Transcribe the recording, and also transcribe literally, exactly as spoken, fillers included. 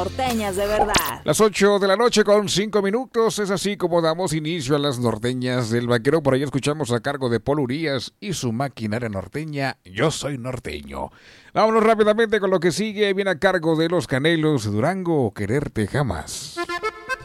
Norteñas de verdad. Las ocho de la noche con cinco minutos, es así como damos inicio a las norteñas del vaquero. Por ahí escuchamos a cargo de Paul Urias y su maquinaria norteña, Yo Soy Norteño. Vámonos rápidamente con lo que sigue, viene a cargo de Los Canelos, Durango, Quererte Jamás.